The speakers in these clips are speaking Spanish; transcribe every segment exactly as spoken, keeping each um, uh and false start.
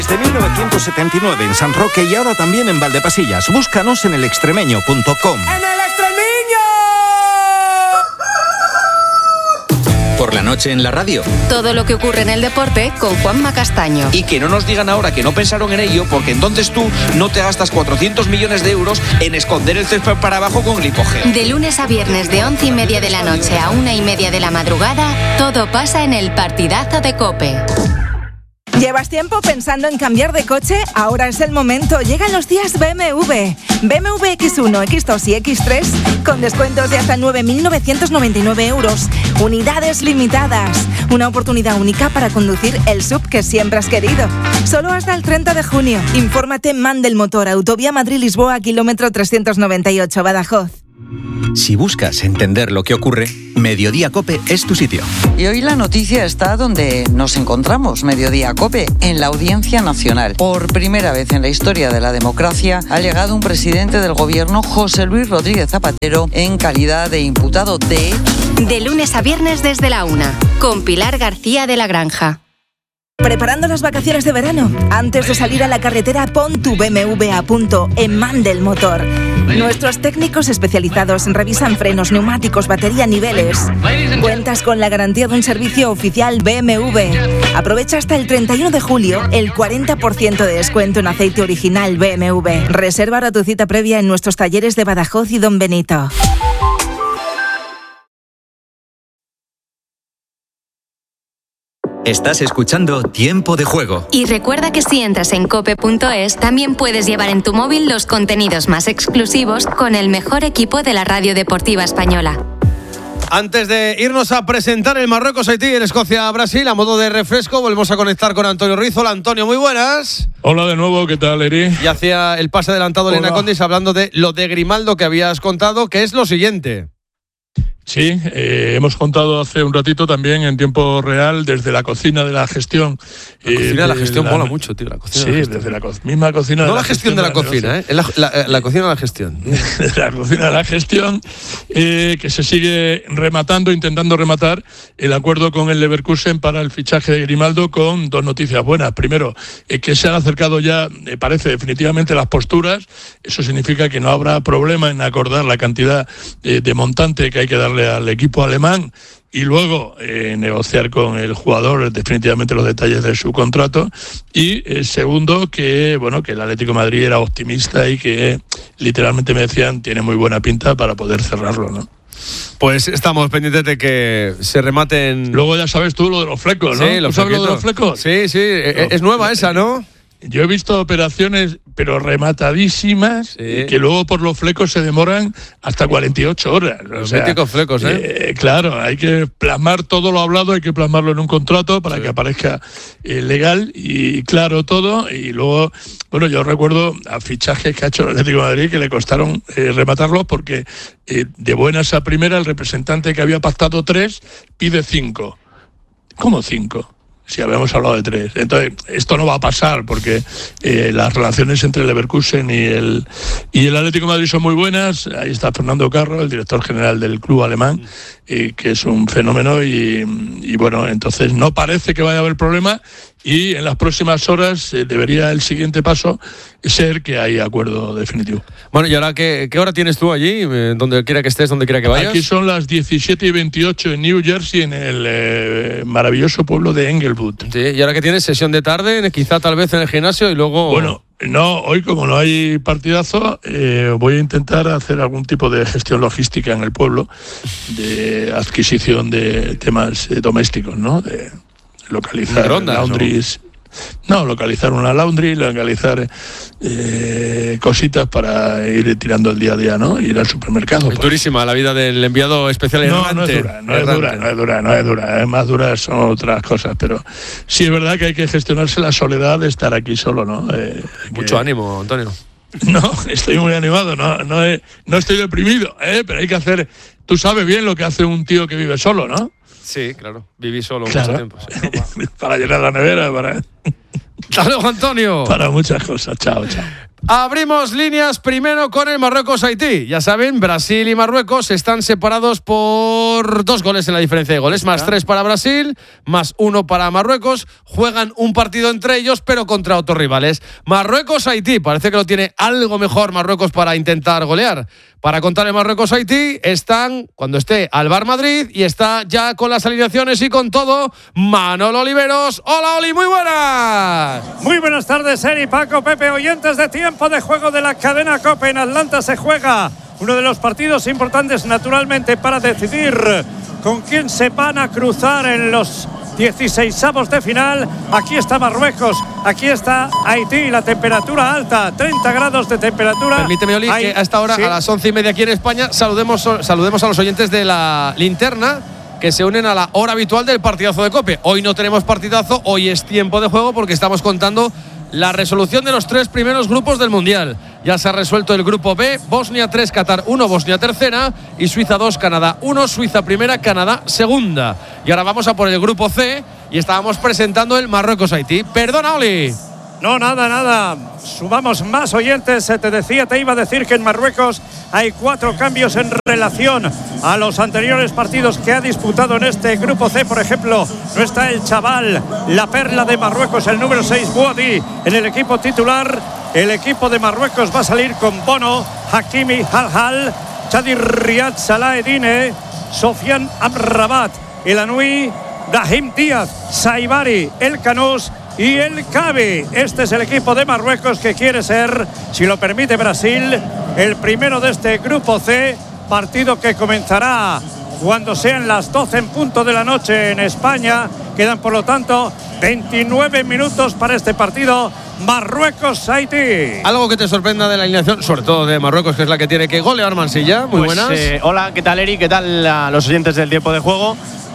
Desde mil novecientos setenta y nueve en San Roque y ahora también en Valdepasillas. Búscanos en el extremeño punto com. ¡En el Extremeño! Por la noche en la radio. Todo lo que ocurre en el deporte con Juanma Castaño. Y que no nos digan ahora que no pensaron en ello, porque entonces tú no te gastas cuatrocientos millones de euros en esconder el césped para abajo con glipogel. De lunes a viernes de once y media de la noche a una y media de la madrugada, todo pasa en el partidazo de COPE. ¿Llevas tiempo pensando en cambiar de coche? Ahora es el momento. Llegan los días B M W. B M W equis uno, equis dos y equis tres con descuentos de hasta nueve mil novecientos noventa y nueve euros. Unidades limitadas. Una oportunidad única para conducir el S U V que siempre has querido. Solo hasta el treinta de junio. Infórmate en Mandel Motor, Autovía Madrid-Lisboa, kilómetro trescientos noventa y ocho, Badajoz. Si buscas entender lo que ocurre, Mediodía COPE es tu sitio. Y hoy la noticia está donde nos encontramos, Mediodía COPE, en la Audiencia Nacional. Por primera vez en la historia de la democracia ha llegado un presidente del gobierno, José Luis Rodríguez Zapatero, en calidad de imputado. De hecho, de lunes a viernes desde la una, con Pilar García de la Granja. ¿Preparando las vacaciones de verano? Antes de salir a la carretera, pon tu B M W a punto en Mandel Motor. Nuestros técnicos especializados revisan frenos, neumáticos, batería, niveles. Cuentas con la garantía de un servicio oficial B M W. Aprovecha hasta el treinta y uno de julio el cuarenta por ciento de descuento en aceite original B M W. Reserva ahora tu cita previa en nuestros talleres de Badajoz y Don Benito. Estás escuchando Tiempo de Juego. Y recuerda que si entras en cope punto es, también puedes llevar en tu móvil los contenidos más exclusivos con el mejor equipo de la radio deportiva española. Antes de irnos a presentar el Marruecos-Haití y el Escocia-Brasil, a modo de refresco, volvemos a conectar con Antonio Ruiz. Hola, Antonio, muy buenas. Hola de nuevo, ¿qué tal, Eri? Y hacía el pase adelantado Hola. Elena Condis hablando de lo de Grimaldo que habías contado, que es lo siguiente. Sí, eh, hemos contado hace un ratito también en tiempo real desde la cocina de la gestión. La cocina eh, de la gestión la, mola mucho, tío. La cocina sí, de la gestión. desde la co- misma cocina no de la, la gestión de la, cocina, ¿eh? La, la, la cocina de la gestión. De la cocina de la gestión, eh, que se sigue rematando, intentando rematar el acuerdo con el Leverkusen para el fichaje de Grimaldo, con dos noticias buenas. Primero, eh, que se han acercado ya, eh, parece definitivamente, las posturas. Eso significa que no habrá problema en acordar la cantidad eh, de montante que hay que darle al equipo alemán y luego eh, negociar con el jugador definitivamente los detalles de su contrato. Y eh, segundo, que bueno, que el Atlético de Madrid era optimista y que literalmente me decían tiene muy buena pinta para poder cerrarlo, ¿no? Pues estamos pendientes de que se rematen. Luego ya sabes tú lo de los flecos, ¿no? Sí, los ¿Tú sabes lo de los flequitos. flecos? Sí, sí, es, es nueva esa, ¿no? Yo he visto operaciones, pero rematadísimas, Sí. que luego por los flecos se demoran hasta cuarenta y ocho horas. Los míticos flecos, ¿eh? ¿eh? Claro, hay que plasmar todo lo hablado, hay que plasmarlo en un contrato para Sí. que aparezca eh, legal y claro todo. Y luego, bueno, yo recuerdo a fichajes que ha hecho el Atlético de Madrid que le costaron eh, rematarlos porque eh, de buenas a primera el representante que había pactado tres pide cinco. ¿Cómo cinco? Si habíamos hablado de tres. Entonces, esto no va a pasar porque eh, las relaciones entre el Leverkusen y el, y el Atlético de Madrid son muy buenas. Ahí está Fernando Carro, el director general del club alemán, eh, que es un fenómeno y, y bueno, entonces no parece que vaya a haber problema y en las próximas horas eh, debería el siguiente paso ser que hay acuerdo definitivo. Bueno, ¿y ahora qué, qué hora tienes tú allí? Eh, Donde quiera que estés, donde quiera que vayas. Aquí son las diecisiete y veintiocho en New Jersey, en el eh, maravilloso pueblo de Englewood. Sí, y ahora que tienes sesión de tarde, quizá tal vez en el gimnasio y luego... Bueno, no, hoy como no hay partidazo, eh, voy a intentar hacer algún tipo de gestión logística en el pueblo, de adquisición de temas eh, domésticos, ¿no? De localizar ¿Microondas, laundries. No, localizar una laundry, localizar eh, cositas para ir tirando el día a día, ¿no? Ir al supermercado. Es pues. durísima la vida del enviado especial No, errante. no es dura, no es Errante. dura, no es dura, no es dura. Es más dura son otras cosas, pero sí es verdad que hay que gestionarse la soledad de estar aquí solo, ¿no? Eh, Mucho que- ánimo, Antonio. No, estoy muy animado, no, no, he- no estoy deprimido, ¿eh? Pero hay que hacer... Tú sabes bien lo que hace un tío que vive solo, ¿no? Sí, claro. Viví solo Claro. mucho tiempo. Sí. Para llenar la nevera, para, Hasta luego, Antonio. para muchas cosas. Chao, chao. Abrimos líneas primero con el Marruecos-Haití. Ya saben, Brasil y Marruecos están separados por por dos goles en la diferencia de goles. Más tres para Brasil, más uno para Marruecos. Juegan un partido entre ellos, pero contra otros rivales. Marruecos-Haití. Parece que lo tiene algo mejor Marruecos para intentar golear. Para contar el Marruecos-Haití están, cuando esté Alvar Madrid, y está ya con las alineaciones y con todo, Manolo Oliveros. Hola, Oli, muy buenas. Muy buenas tardes, Eri, Paco, Pepe, oyentes de Tiempo de Juego de la cadena COPE. En Atlanta se juega uno de los partidos importantes, naturalmente, para decidir con quién se van a cruzar en los dieciseisavos de final. Aquí está Marruecos, aquí está Haití, la temperatura alta, treinta grados de temperatura. Permíteme, Oli, Hay, que a esta hora, ¿sí? A las once y media aquí en España, saludemos, saludemos a los oyentes de la linterna que se unen a la hora habitual del partidazo de COPE. Hoy no tenemos partidazo, hoy es tiempo de juego porque estamos contando la resolución de los tres primeros grupos del Mundial. Ya se ha resuelto el grupo B, Bosnia tres, Qatar uno, Bosnia tercera y Suiza dos, Canadá uno, Suiza primera, Canadá segunda. Y ahora vamos a por el grupo C y estábamos presentando el Marruecos-Haití. Perdona, Oli. No, nada, nada. Sumamos más oyentes. Te decía, te iba a decir que en Marruecos hay cuatro cambios en relación a los anteriores partidos que ha disputado en este grupo C. Por ejemplo, no está el chaval, la perla de Marruecos, el número seis, Bouadi, en el equipo titular. El equipo de Marruecos va a salir con Bono, Hakimi, Halhal, Chadi Riyad, Salaedine, Sofian Amrabat, El Anoui, Brahim Díaz, Saibari, El Canous y el Cabi. Este es el equipo de Marruecos que quiere ser, si lo permite Brasil, el primero de este grupo C. Partido que comenzará cuando sean las doce en punto de la noche en España. Quedan, por lo tanto, veintinueve minutos para este partido. Marruecos-Haití. ¿Algo que te sorprenda de la alineación, sobre todo de Marruecos, que es la que tiene que golear? Mansilla, muy pues, buenas. Eh, hola, ¿qué tal, Eri? ¿Qué tal a los oyentes del Tiempo de Juego?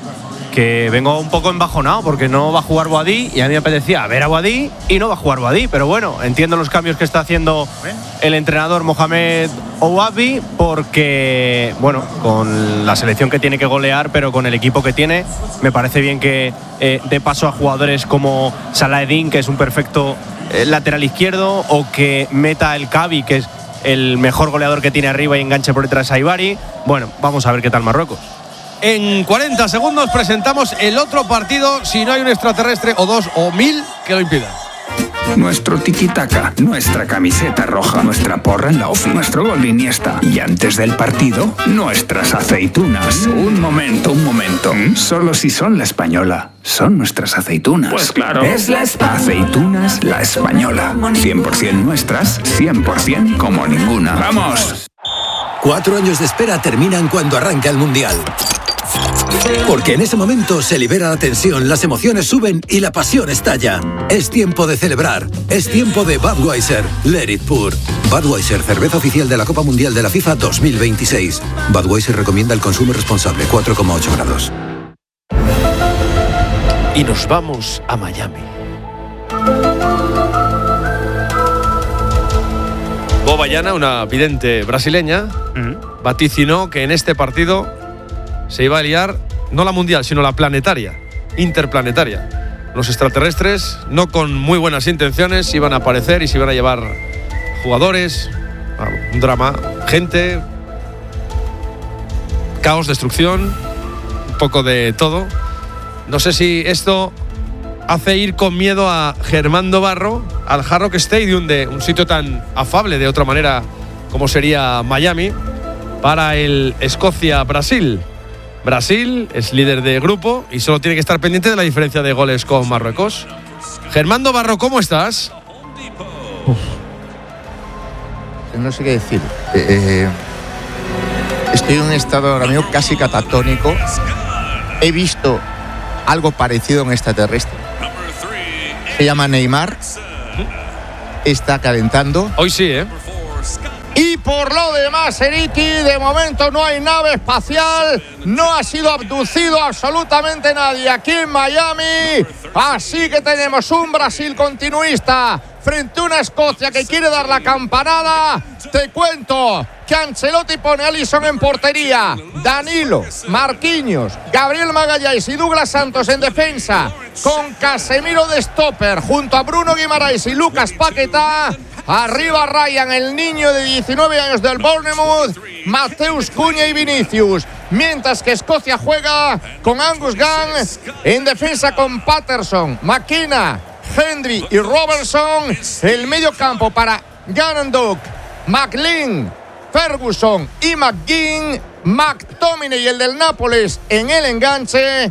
Que vengo un poco embajonado porque no va a jugar Bouadi y a mí me apetecía ver a Bouadi y no va a jugar Bouadi, pero bueno, entiendo los cambios que está haciendo el entrenador Mohamed Ouabi porque, bueno, con la selección que tiene que golear, pero con el equipo que tiene, me parece bien que eh, dé paso a jugadores como Salaedine, que es un perfecto eh, lateral izquierdo, o que meta el Cabi, que es el mejor goleador que tiene arriba y enganche por detrás a Ibari. Bueno, vamos a ver qué tal Marruecos. En cuarenta segundos presentamos el otro partido, si no hay un extraterrestre o dos o mil que lo impida. Nuestro tiki-taka, nuestra camiseta roja, nuestra porra en la ofi, nuestro gol de Iniesta. Y antes del partido, nuestras aceitunas. Un momento, un momento. Solo si son la española, son nuestras aceitunas. Pues claro. Es la espa- Aceitunas La Española. cien por ciento nuestras, cien por ciento como ninguna. ¡Vamos! Cuatro años de espera terminan cuando arranca el Mundial. Porque en ese momento se libera la tensión, las emociones suben y la pasión estalla. Es tiempo de celebrar. Es tiempo de Budweiser. Let it pour. Budweiser, cerveza oficial de la Copa Mundial de la FIFA dos mil veintiséis. Budweiser recomienda el consumo responsable, cuatro coma ocho grados. Y nos vamos a Miami. Boba Yana, una vidente brasileña, uh-huh. vaticinó que en este partido se iba a liar no la mundial, sino la planetaria, interplanetaria. Los extraterrestres, no con muy buenas intenciones, iban a aparecer y se iban a llevar jugadores, un drama, gente, caos, destrucción, un poco de todo. No sé si esto hace ir con miedo a Germando Barro al Hard Rock Stadium, de un sitio tan afable de otra manera como sería Miami, para el Escocia-Brasil. Brasil es líder de grupo y solo tiene que estar pendiente de la diferencia de goles con Marruecos. Germando Barro, ¿cómo estás? Uf. No sé qué decir. Eh, eh, estoy en un estado ahora mismo casi catatónico. He visto algo parecido a un extraterrestre. Se llama Neymar. Está calentando. Hoy sí, ¿eh? Y por lo demás, Eriki, de momento no hay nave espacial, no ha sido abducido absolutamente nadie aquí en Miami. Así que tenemos un Brasil continuista frente a una Escocia que quiere dar la campanada. Te cuento que Ancelotti pone a Alisson en portería, Danilo, Marquinhos, Gabriel Magalhães y Douglas Santos en defensa, con Casemiro de stopper junto a Bruno Guimaraes y Lucas Paquetá. Arriba Ryan, el niño de diecinueve años del Bournemouth, Mateus Cunha y Vinicius. mientras que Escocia juega con Angus Gunn en defensa con Patterson, McKenna, Hendry y Robertson. El medio campo para Ganondorf, McLean, Ferguson y McGinn. McTominay, el del Nápoles, en el enganche.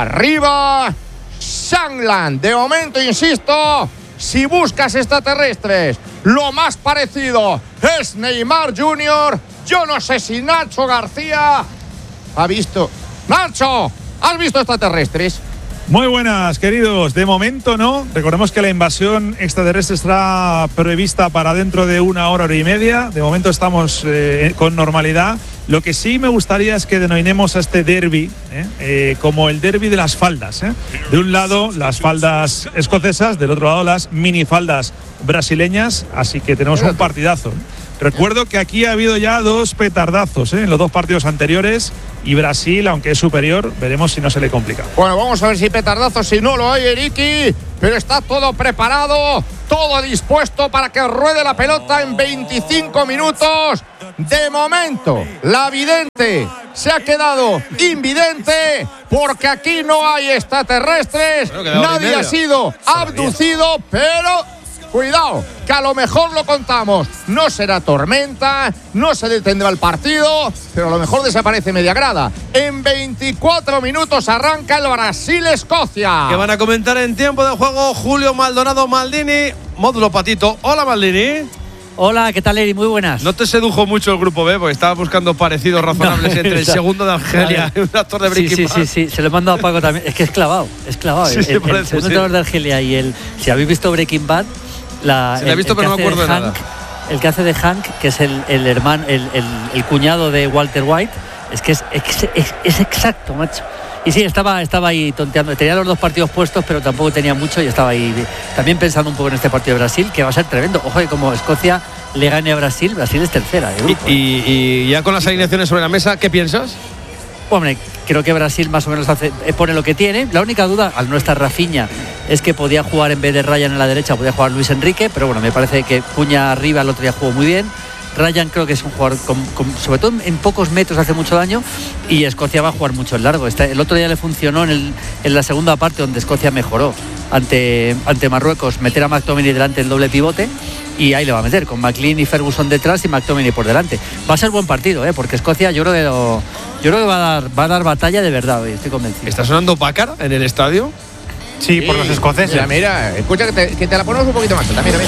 Arriba Shankland. De momento, insisto, si buscas extraterrestres, lo más parecido es Neymar junior Yo no sé si Nacho García ha visto. ¡Nacho! ¿Has visto extraterrestres? Muy buenas, queridos. De momento no. Recordemos que la invasión extraterrestre estará prevista para dentro de una hora, hora y media. De momento estamos eh, con normalidad. Lo que sí me gustaría es que denominemos a este derbi ¿eh? Eh, como el derbi de las faldas. ¿eh? De un lado las faldas escocesas, del otro lado las minifaldas brasileñas. Así que tenemos un partidazo. Recuerdo que aquí ha habido ya dos petardazos ¿eh? en los dos partidos anteriores y Brasil, aunque es superior, veremos si no se le complica. Bueno, vamos a ver si petardazos, si no lo hay, Eriki, pero está todo preparado, todo dispuesto para que ruede la pelota en veinticinco minutos. De momento, la vidente se ha quedado invidente porque aquí no hay extraterrestres, bueno, nadie ha sido abducido, pero cuidado, que a lo mejor lo contamos. No será tormenta, no se detendrá el partido, pero a lo mejor desaparece media grada. En veinticuatro minutos arranca el Brasil-Escocia. Que van a comentar en tiempo de juego Julio Maldonado Maldini, módulo Patito. Hola, Maldini. Hola, ¿qué tal, Eri? Muy buenas. ¿No te sedujo mucho el grupo B? Porque estaba buscando parecidos razonables no, entre el segundo de Argelia y un actor de Breaking sí, Bad. Sí, sí, sí, se lo he mandado a Paco también. Es que es clavado, es clavado. Sí, el, sí, el, parece, el segundo sí. actor de Argelia y el… Si habéis visto Breaking Bad… La, Se la he visto, el, pero el no me acuerdo de Hank, nada. El que hace de Hank, que es el, el hermano, el, el, el cuñado de Walter White, es que es, es, es, es exacto, macho. Y sí, estaba, estaba ahí tonteando. Tenía los dos partidos puestos, pero tampoco tenía mucho y estaba ahí también pensando un poco en este partido de Brasil, que va a ser tremendo. Ojo, que como Escocia le gane a Brasil, Brasil es tercera de grupo. Y, y, y ya con las alineaciones sobre la mesa, ¿qué piensas? Hombre, creo que Brasil más o menos hace, pone lo que tiene. La única duda, al no estar Rafinha, es que podía jugar en vez de Ryan en la derecha, podía jugar Luis Enrique, pero bueno, me parece que Cuña arriba el otro día jugó muy bien. Ryan creo que es un jugador, con, con, sobre todo en pocos metros, hace mucho daño, y Escocia va a jugar mucho en largo. Este, el otro día le funcionó en, el, en la segunda parte, donde Escocia mejoró ante, ante Marruecos, meter a McTominay delante el doble pivote, y ahí le va a meter, con McLean y Ferguson detrás y McTominay por delante. Va a ser buen partido, ¿eh? Porque Escocia yo creo que, lo, yo creo que va, a dar, va a dar batalla de verdad, hoy, estoy convencido. ¿Está sonando Pácara en el estadio? Sí, sí, por los escoceses. Mira, mira, escucha que te, que te la ponemos un poquito más alta, mira, mira.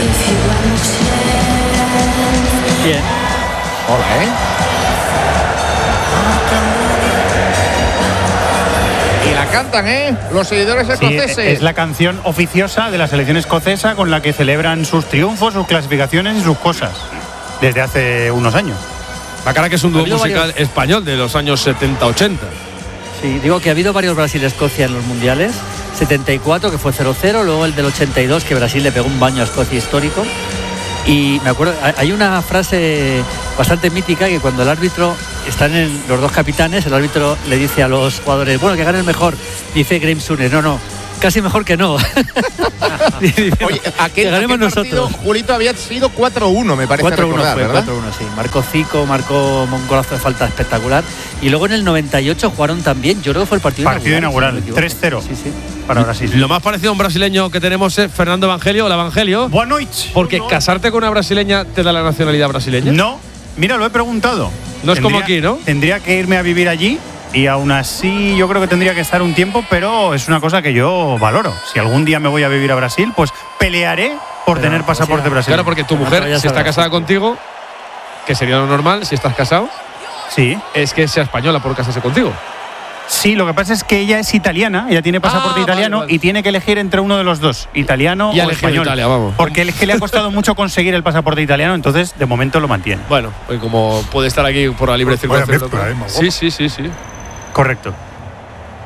Bien. Hola, ¿eh? Y la cantan, ¿eh? Los seguidores escoceses. Sí, es la canción oficiosa de la selección escocesa con la que celebran sus triunfos, sus clasificaciones y sus cosas desde hace unos años. Pácara, que es un dúo musical varios... español de los años setenta ochenta. Sí, digo que ha habido varios Brasil-Escocia en los mundiales. setenta y cuatro, que fue cero cero, luego el del ochenta y dos, que Brasil le pegó un baño a Escocia histórico. Y me acuerdo, hay una frase bastante mítica que cuando el árbitro, están en los dos capitanes, el árbitro le dice a los jugadores, bueno, que gane el mejor, dice Graeme Souness, no, no, casi mejor que no. Oye, aquel, que aquel partido, Julito, había sido cuatro uno, me parece cuatro uno recordar, fue, ¿verdad? cuatro uno, sí. Marcó Zico, marcó un golazo de falta espectacular. Y luego en el noventa y ocho jugaron también, yo creo que fue el partido, partido inaugural. inaugural tres cero. Sí, sí. Para Brasil. Lo más parecido a un brasileño que tenemos es Fernando Evangelio. Hola, Evangelio. Boa noite. Porque casarte con una brasileña te da la nacionalidad brasileña. No, mira, lo he preguntado. No es tendría, como aquí, ¿no? Tendría que irme a vivir allí y aún así yo creo que tendría que estar un tiempo, pero es una cosa que yo valoro. Si algún día me voy a vivir a Brasil, pues pelearé por pero, tener pasaporte pues, brasileño. Claro, porque tu mujer, no, si está casada contigo, que sería lo normal, si estás casado, sí, es que sea española por casarse contigo. Sí, lo que pasa es que ella es italiana, ella tiene pasaporte ah, italiano vale, vale. y tiene que elegir entre uno de los dos, italiano y o español. Italia, vamos. Porque es que le ha costado mucho conseguir el pasaporte italiano, entonces de momento lo mantiene. Bueno, pues como puede estar aquí por la libre circulación. Pues, sí, sí, sí, sí. Correcto.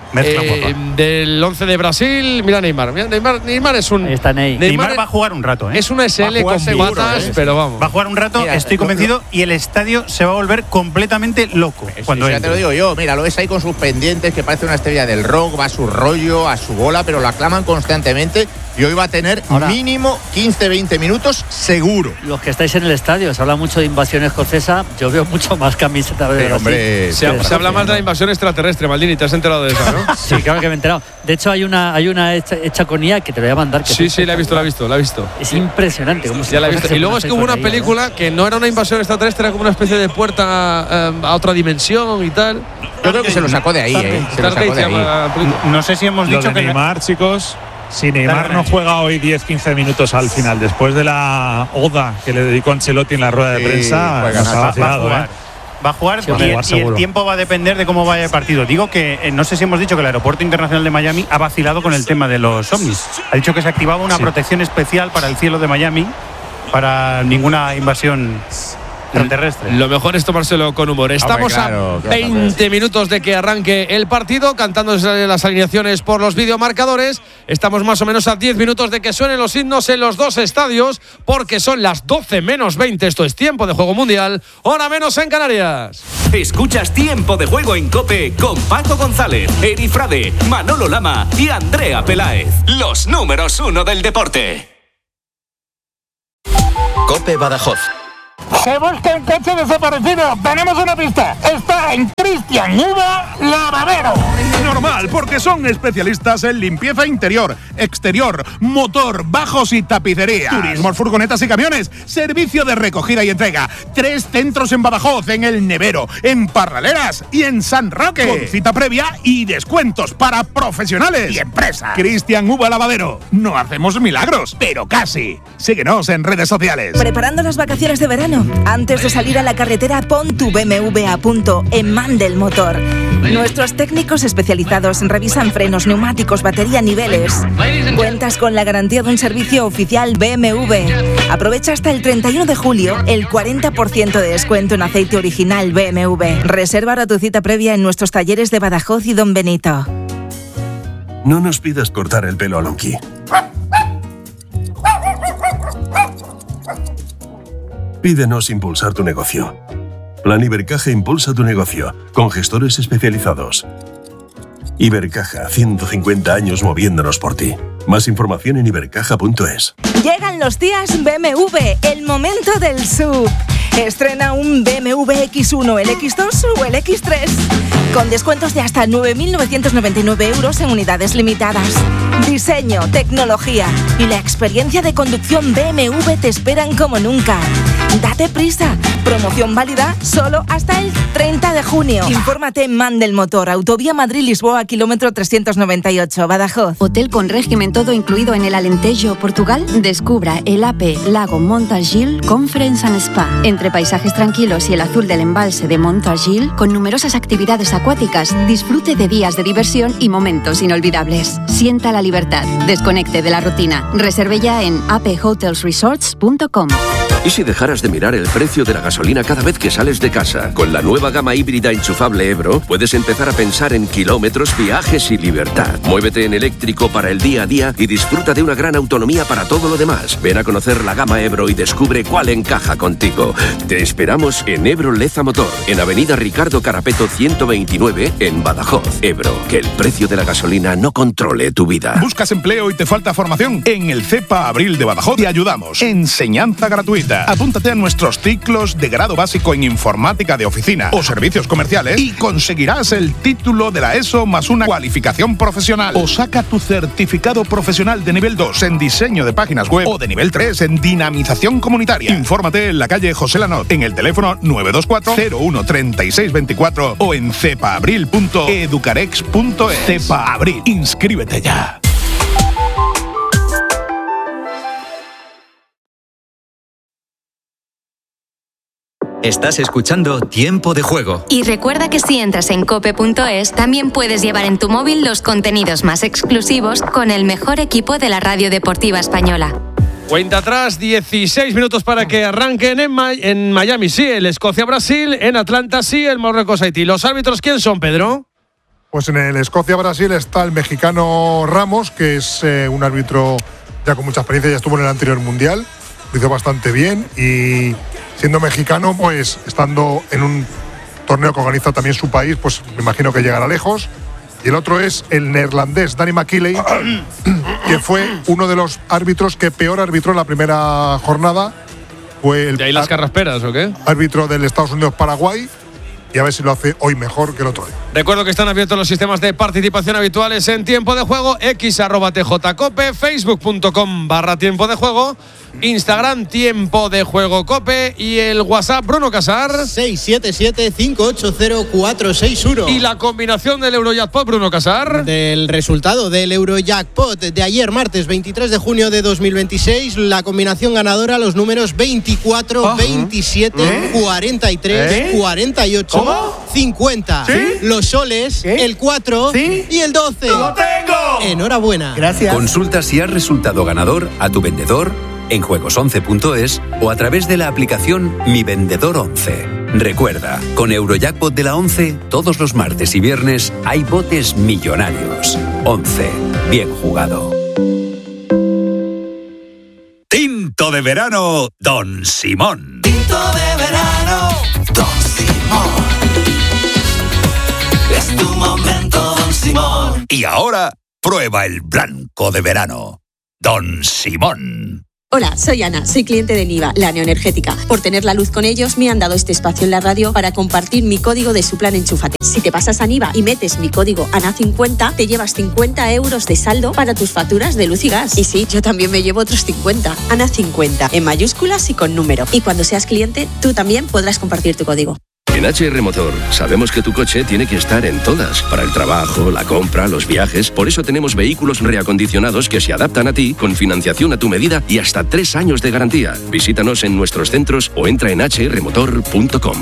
eh, del once de Brasil. Mira Neymar, mira Neymar, Neymar es un. Ahí está Ney. Neymar, Neymar va a jugar un rato, ¿eh? Es una S L con seguro, patas, ¿eh? pero vamos. Va a jugar un rato, mira, estoy convencido, y el estadio se va a volver completamente loco. Eso, cuando ya te lo digo yo, mira, lo ves ahí con sus pendientes, que parece una estrella del rock, va a su rollo, a su bola, pero lo aclaman constantemente. Y hoy va a tener Ahora, mínimo quince veinte minutos seguro. Los que estáis en el estadio, se habla mucho de invasión escocesa, yo veo mucho más camiseta de Brasil. Hombre, se, se habla más de la invasión extraterrestre, Maldini, ¿te has enterado de eso, no? Sí, claro que me he enterado. De hecho, hay una hay una hecha, hecha con I A que te lo voy a mandar. Que sí, sí, la he visto, la he visto, la he visto. Es impresionante. Cómo ya la he visto. Y luego es que hubo una película ahí, ¿eh? que no era una invasión extraterrestre, era como una especie de puerta um, a otra dimensión y tal. Yo creo que se lo sacó de ahí, ¿eh? Se lo sacó de ahí. No sé si hemos lo dicho de que Neymar, chicos. Si Neymar no juega hoy diez quince minutos al final, después de la oda que le dedicó Ancelotti en la rueda de prensa, sí, nos ha vacilado, va, ¿eh? va a jugar, sí, y, el, y el tiempo va a depender de cómo vaya el partido. Digo que eh, no sé si hemos dicho que el Aeropuerto Internacional de Miami ha vacilado con el tema de los ovnis. Ha dicho que se activaba una sí. protección especial para el cielo de Miami, para ninguna invasión extraterrestre. Lo mejor es tomárselo con humor. Estamos Hombre, claro, a veinte minutos de que arranque el partido, cantando las alineaciones por los videomarcadores. Estamos más o menos a diez minutos de que suenen los himnos en los dos estadios, porque son las doce menos veinte. Esto es tiempo de juego mundial, hora menos en Canarias. Escuchas Tiempo de Juego en COPE con Paco González, Eri Frade, Manolo Lama y Andrea Peláez. Los números uno del deporte. COPE Badajoz. Se busca un coche desaparecido. Tenemos una pista. Está en Cristian Uva Lavadero. Normal, porque son especialistas en limpieza interior, exterior, motor, bajos y tapicería. Turismos, furgonetas y camiones. Servicio de recogida y entrega. Tres centros en Badajoz, en El Nevero, en Parraleras y en San Roque. Con cita previa y descuentos para profesionales y empresas. Cristian Uva Lavadero. No hacemos milagros, pero casi. Síguenos en redes sociales. Preparando las vacaciones de verano. Antes de salir a la carretera, pon tu B M W a punto en Mandel Motor. Nuestros técnicos especializados revisan frenos, neumáticos, batería, niveles. Cuentas con la garantía de un servicio oficial B M W. Aprovecha hasta el treinta y uno de julio el cuarenta por ciento de descuento en aceite original B M W. Reserva ahora tu cita previa en nuestros talleres de Badajoz y Don Benito. No nos pidas cortar el pelo a Lonky. Pídenos impulsar tu negocio. Plan Ibercaja impulsa tu negocio, con gestores especializados. Ibercaja, ciento cincuenta años moviéndonos por ti. Más información en ibercaja punto es. Llegan los días B M W, el momento del S U V. Estrena un B M W X uno, el X dos o el X tres. Con descuentos de hasta nueve mil novecientos noventa y nueve euros en unidades limitadas. Diseño, tecnología y la experiencia de conducción B M W te esperan como nunca. Date prisa. Promoción válida solo hasta el treinta de junio. Infórmate en Mandel Motor, Autovía Madrid-Lisboa, kilómetro trescientos noventa y ocho, Badajoz. Hotel con régimen todo incluido en el Alentejo, Portugal. Descubra el A P Lago Montargil Conference and Spa. Entre paisajes tranquilos y el azul del embalse de Montargil, con numerosas actividades acuáticas, disfrute de días de diversión y momentos inolvidables. Sienta la libertad. Desconecte de la rutina. Reserve ya en a p hotels resorts punto com. ¿Y si dejaras de mirar el precio de la gasolina cada vez que sales de casa? Con la nueva gama híbrida enchufable Ebro, puedes empezar a pensar en kilómetros, viajes y libertad. Muévete en eléctrico para el día a día y disfruta de una gran autonomía para todo lo demás. Ven a conocer la gama Ebro y descubre cuál encaja contigo. Te esperamos en Ebro Leza Motor, en Avenida Ricardo Carapeto ciento veintinueve, en Badajoz. Ebro, que el precio de la gasolina no controle tu vida. ¿Buscas empleo y te falta formación? En el CEPA Abril de Badajoz te ayudamos. Enseñanza gratuita. Apúntate a nuestros ciclos de grado básico en informática de oficina o servicios comerciales y conseguirás el título de la ESO más una cualificación profesional. O saca tu certificado profesional de nivel dos en diseño de páginas web o de nivel tres en dinamización comunitaria. Infórmate en la calle José Lanot, en el teléfono nueve dos cuatro cero uno tres seis dos cuatro o en cepabril punto educarex punto es. Cepa Abril, inscríbete ya. Estás escuchando Tiempo de Juego. Y recuerda que si entras en cope punto es, también puedes llevar en tu móvil los contenidos más exclusivos con el mejor equipo de la radio deportiva española. Cuenta atrás, dieciséis minutos para que arranquen en, Ma- en Miami, sí, el Escocia-Brasil, en Atlanta, sí, el Marruecos-Haití. ¿Los árbitros quién son, Pedro? Pues en el Escocia-Brasil está el mexicano Ramos, que es eh, un árbitro ya con mucha experiencia, ya estuvo en el anterior mundial, lo hizo bastante bien y siendo mexicano, pues estando en un torneo que organiza también su país, pues me imagino que llegará lejos. Y el otro es el neerlandés Danny McKinley, que fue uno de los árbitros que peor arbitró en la primera jornada. Fue el ¿De ahí las carrasperas o qué? árbitro del Estados Unidos-Paraguay. Y a ver si lo hace hoy mejor que el otro día. Recuerdo que están abiertos los sistemas de participación habituales en Tiempo de Juego, x arroba tjcope, facebook.com barra Tiempo de Juego, Instagram Tiempo de Juego Cope y el WhatsApp Bruno Casar seis siete siete, cinco ocho cero, cuatro seis uno. Y la combinación del Eurojackpot, Bruno Casar. Del resultado del Eurojackpot de ayer, martes veintitrés de junio de dos mil veintiséis, la combinación ganadora, los números veinticuatro, uh-huh. veintisiete, ¿Eh? cuarenta y tres, ¿Eh? cuarenta y ocho, ¿Cómo? cincuenta. ¿Sí? Los soles, ¿Eh? el cuatro ¿Sí? y el doce. ¡Lo tengo! Enhorabuena. Gracias. Consulta si has resultado ganador a tu vendedor en juegos once punto es o a través de la aplicación Mi Vendedor once. Recuerda, con Eurojackpot de la once, todos los martes y viernes hay botes millonarios. once. Bien jugado. Tinto de verano, Don Simón. Tinto de verano, Don Simón. Es tu momento, Don Simón. Y ahora, prueba el blanco de verano, Don Simón. Hola, soy Ana, soy cliente de Niva, la neoenergética. Por tener la luz con ellos, me han dado este espacio en la radio para compartir mi código de su plan Enchúfate. Si te pasas a Niva y metes mi código A N A cincuenta, te llevas cincuenta euros de saldo para tus facturas de luz y gas. Y sí, yo también me llevo otros cincuenta. A N A cincuenta, en mayúsculas y con número. Y cuando seas cliente, tú también podrás compartir tu código. En H R Motor sabemos que tu coche tiene que estar en todas, para el trabajo, la compra, los viajes. Por eso tenemos vehículos reacondicionados que se adaptan a ti, con financiación a tu medida y hasta tres años de garantía. Visítanos en nuestros centros o entra en h r motor punto com.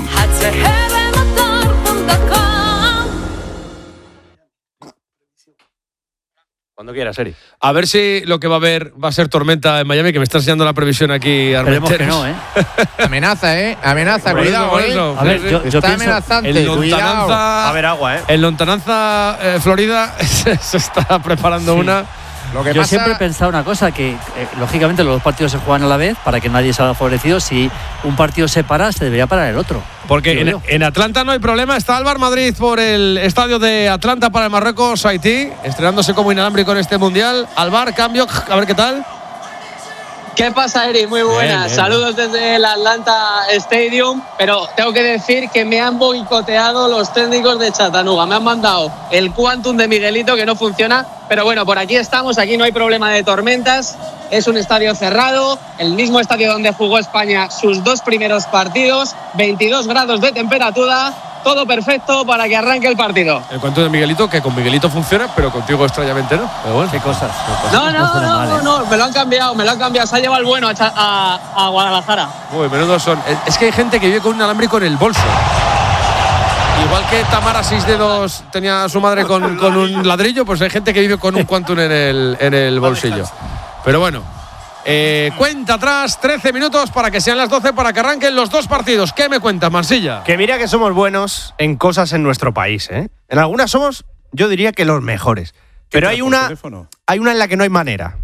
Cuando quieras, Eri. A ver si lo que va a haber va a ser tormenta en Miami, que me está enseñando la previsión aquí. Esperemos que no, ¿eh? Amenaza, ¿eh? Amenaza, por cuidado, eso, ¿eh? A ver, yo, yo está pienso, amenazante, en lontananza, cuidado. Va a haber agua, ¿eh? En Lontananza, eh, Florida, se está preparando Sí. una. Lo que Yo pasa... siempre he pensado una cosa, que eh, lógicamente los dos partidos se juegan a la vez para que nadie salga favorecido. Si un partido se para, se debería parar el otro. Porque en, en Atlanta no hay problema. Está Álvaro Madrid por el estadio de Atlanta para el Marruecos-Haití, estrenándose como inalámbrico en este mundial. Álvaro, cambio, a ver qué tal. ¿Qué pasa, Eri? Muy buenas. Bien, bien. Saludos desde el Atlanta Stadium. Pero tengo que decir que me han boicoteado los técnicos de Chattanooga. Me han mandado el Quantum de Miguelito, que no funciona. Pero bueno, por aquí estamos. Aquí no hay problema de tormentas. Es un estadio cerrado. El mismo estadio donde jugó España sus dos primeros partidos. veintidós grados de temperatura. Todo perfecto para que arranque el partido. El cuento de Miguelito, que con Miguelito funciona, pero contigo extrañamente no. Pero bueno. ¿Qué cosas? ¿Qué cosas? No, no, no, no, mal, ¿eh? no, me lo han cambiado, me lo han cambiado. Se ha llevado el bueno a, a, a Guadalajara. Uy, menudos son. Es que hay gente que vive con un alámbrico en el bolso. Igual que Tamara Seis Dedos tenía a su madre con, con un ladrillo, pues hay gente que vive con un Quantum en el, en el bolsillo. Pero bueno. Eh, cuenta atrás, trece minutos para que sean las doce, para que arranquen los dos partidos. ¿Qué me cuentas, Marsilla? Que mira que somos buenos en cosas en nuestro país, ¿eh? En algunas somos, yo diría que los mejores. Pero hay una, hay una en la que no hay manera.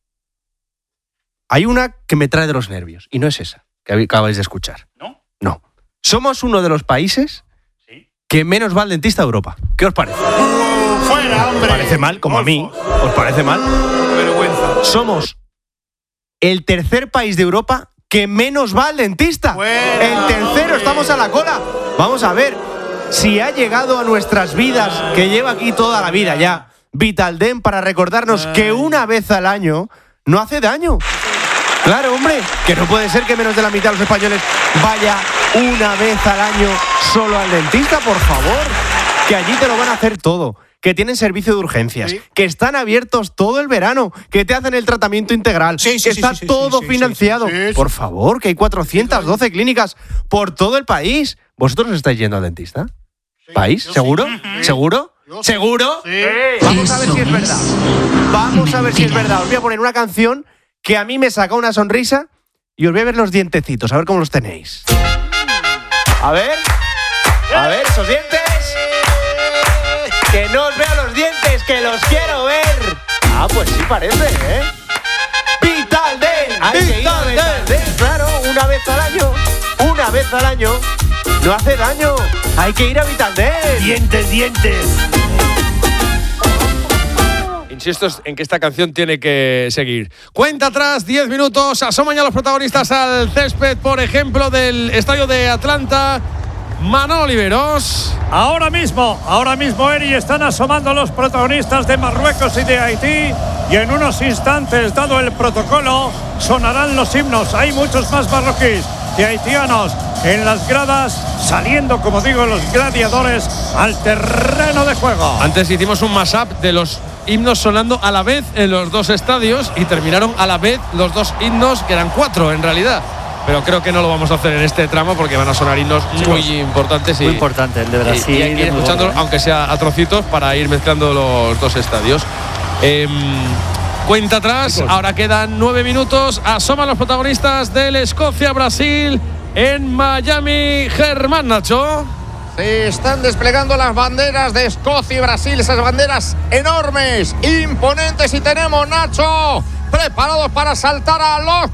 Hay una que me trae de los nervios, y no es esa que acabáis de escuchar. ¿No? No. Somos uno de los países que menos va al dentista de Europa. ¿Qué os parece? Uh, ¡Fuera, hombre! ¿Os parece mal, como a mí? ¿Os parece mal? Vergüenza. Somos el tercer país de Europa que menos va al dentista. Fuera, el tercero, estamos a la cola. Vamos a ver si ha llegado a nuestras vidas, que lleva aquí toda la vida ya, Vitaldent, para recordarnos que una vez al año no hace daño. Claro, hombre, que no puede ser que menos de la mitad de los españoles vaya una vez al año solo al dentista, por favor. Que allí te lo van a hacer todo. Que tienen servicio de urgencias, sí. Que están abiertos todo el verano, que te hacen el tratamiento integral, sí, sí, que sí, está sí, sí, todo sí, financiado. Sí, sí, sí. Por favor, que hay cuatrocientas doce clínicas por todo el país. ¿Vosotros estáis yendo al dentista? Sí, ¿País? ¿Seguro? Sí. ¿Seguro? Yo ¿Seguro? Sí. Vamos a ver si es verdad. Vamos a ver si es verdad. Os voy a poner una canción que a mí me saca una sonrisa y os voy a ver los dientecitos, a ver cómo los tenéis. A ver, a ver, esos dientes. Que no os veo los dientes, que los quiero ver. Ah, pues sí parece, ¿eh? Vital Dent. Hay que ir a Vital Dent, claro, una vez al año. Una vez al año. No hace daño. Hay que ir a Vital Dent. Dientes, dientes. Insisto en que esta canción tiene que seguir. Cuenta atrás, diez minutos. Asoman ya los protagonistas al césped, por ejemplo, del estadio de Atlanta. Manolo Oliveros. Ahora mismo, ahora mismo, Eri, están asomando los protagonistas de Marruecos y de Haití. Y en unos instantes, dado el protocolo, sonarán los himnos. Hay muchos más marroquíes y haitianos en las gradas, saliendo, como digo, los gladiadores al terreno de juego. Antes hicimos un mashup de los himnos sonando a la vez en los dos estadios y terminaron a la vez los dos himnos, que eran cuatro en realidad. Pero creo que no lo vamos a hacer en este tramo porque van a sonar himnos muy importantes. Y, muy importante, el de Brasil. Y hay que ir escuchando, aunque sea a trocitos, para ir mezclando los dos estadios. Eh, cuenta atrás, ahora quedan nueve minutos. Asoman los protagonistas del Escocia-Brasil en Miami. Germán, Nacho. Se están desplegando las banderas de Escocia y Brasil, esas banderas enormes, imponentes, y tenemos, Nacho, preparados para saltar a los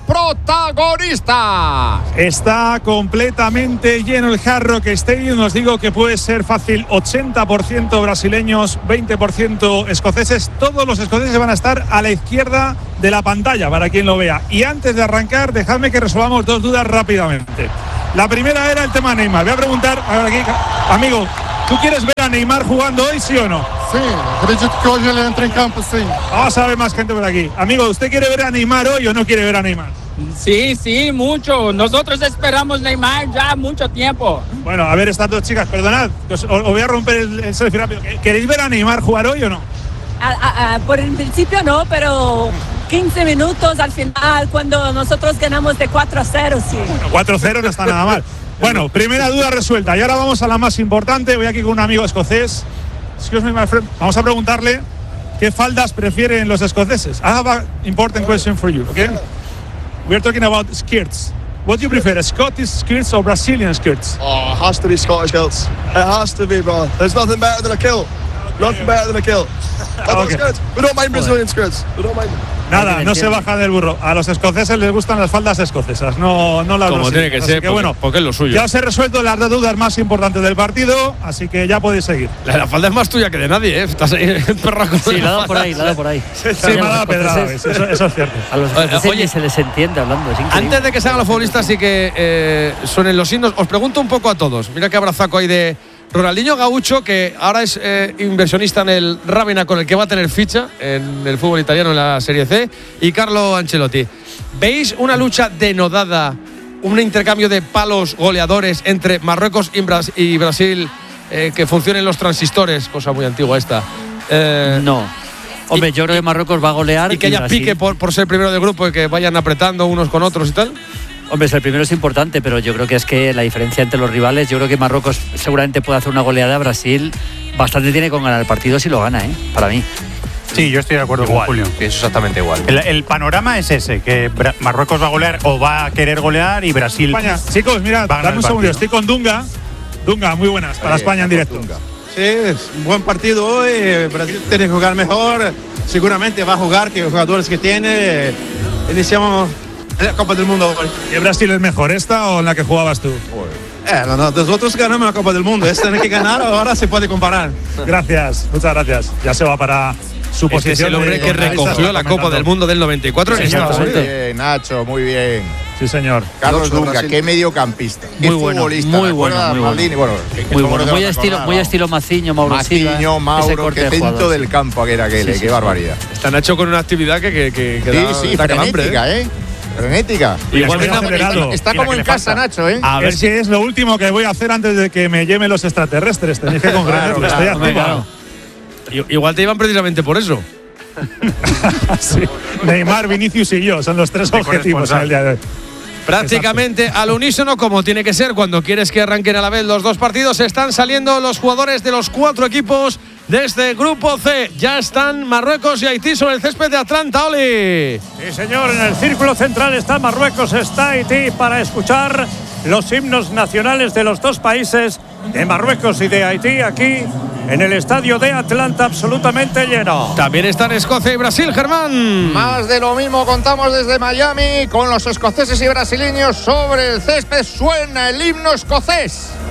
protagonistas. Está completamente lleno el Hard Rock Stadium. Os digo que puede ser fácil ochenta por ciento brasileños, veinte por ciento escoceses. Todos los escoceses van a estar a la izquierda de la pantalla para quien lo vea. Y antes de arrancar, dejadme que resolvamos dos dudas rápidamente. La primera era el tema Neymar. Voy a preguntar, a ver aquí, amigo, ¿tú quieres ver a Neymar jugando hoy, sí o no? Sí, acredito que hoy él entra en campo, sí. Vamos a ver más gente por aquí. Amigo, ¿usted quiere ver a Neymar hoy o no quiere ver a Neymar? Sí, sí, mucho. Nosotros esperamos Neymar ya mucho tiempo. Bueno, a ver, estas dos chicas, perdonad, os, os voy a romper el, el selfie rápido. ¿Queréis ver a Neymar jugar hoy o no? A, a, a, por el principio no, pero quince minutos al final, cuando nosotros ganamos de cuatro a cero, sí. Bueno, cuatro a cero no está nada mal. Bueno, primera duda resuelta. Y ahora vamos a la más importante. Voy aquí con un amigo escocés. Excuse me, my friend. Vamos a preguntarle qué faldas prefieren los escoceses. I have an important question for you, okay? We are talking about skirts. What do you prefer, Scottish skirts or Brazilian skirts? Oh, it has to be Scottish kilts. It has to be, bro. There's nothing better than a kilt. Nothing better than a kilt. Okay. We don't mind Brazilian skirts. We don't mind. Nada, no se baja del burro. A los escoceses les gustan las faldas escocesas, no, no las Como tiene que ser, que porque, bueno, porque es lo suyo. Ya os he resuelto las dos dudas más importantes del partido, así que ya podéis seguir. La, la falda es más tuya que de nadie, ¿eh? Estás ahí en perraco. Sí, la ha dado por ahí, la ha dado por ahí. Sí, sí, me ha dado pedrada, eso, eso es cierto. A los escoceses Oye, se les entiende hablando, es increíble. Antes de que salgan los futbolistas y que eh, suenen los himnos, os pregunto un poco a todos. Mira qué abrazaco hay de Ronaldinho Gaucho, que ahora es eh, inversionista en el Ravenna, con el que va a tener ficha en el fútbol italiano en la Serie C, y Carlo Ancelotti. ¿Veis una lucha denodada, un intercambio de palos goleadores entre Marruecos y, Bras y Brasil, eh, que funcionen los transistores, cosa muy antigua esta? Eh, no. Hombre, y, yo creo que Marruecos va a golear. Y que haya Brasil. pique por, por ser primero del grupo y que vayan apretando unos con otros y tal. Hombre, el primero es importante, pero yo creo que es que la diferencia entre los rivales, yo creo que Marruecos seguramente puede hacer una goleada. Brasil bastante tiene con ganar el partido si lo gana, ¿eh? Para mí. Sí, yo estoy de acuerdo igual, con Julio. Pienso exactamente igual. El, el panorama es ese, que Bra Marruecos va a golear o va a querer golear y Brasil… España. Chicos, mirad, dame un segundo, estoy con Dunga. Dunga, muy buenas, para Oye, España en directo. Dunga. Sí, es un buen partido hoy, Brasil tiene que jugar mejor, seguramente va a jugar que los jugadores que tiene. Iniciamos la Copa del Mundo hoy. ¿Y Brasil es mejor esta o en la que jugabas tú? Eh, no, no, nosotros ganamos la Copa del Mundo, esta tiene que ganar, ahora se puede comparar. Gracias, muchas gracias. Ya se va para su posición. Es, es el hombre que recogió la Copa del Mundo del noventa y cuatro. Sí, muy bien, Nacho, muy bien. Sí, señor. Carlos Dunga, qué mediocampista. Qué muy bueno, futbolista. muy bueno, muy bueno. Maldini, bueno, muy, bueno. muy, estilo, muy estilo Maciño, Mauro Maciño, Silva, Mauro, qué centro del campo aquel, aquel, sí, sí, qué sí, barbaridad. Está Nacho con una actividad que, que, que, que sí, da, sí, da frenética, hambre, ¿eh? Frenética. Igual está, está, está como en casa, falta. Nacho, ¿eh? A ver es si que es lo último que voy a hacer antes de que me lleven los extraterrestres. Tenéis que comprender, claro, estoy activo. Claro. Igual te iban precisamente por eso. Sí. Neymar, Vinicius y yo son los tres objetivos en el día de hoy. Prácticamente Exacto. al unísono, como tiene que ser cuando quieres que arranquen a la vez los dos partidos. Están saliendo los jugadores de los cuatro equipos de este grupo C. Ya están Marruecos y Haití sobre el césped de Atlanta, Oli. Sí, señor, en el círculo central está Marruecos, está Haití, para escuchar los himnos nacionales de los dos países, de Marruecos y de Haití. Aquí en el estadio de Atlanta, absolutamente lleno. También están Escocia y Brasil, Germán. Más de lo mismo contamos desde Miami con los escoceses y brasileños sobre el césped. Suena el himno escocés.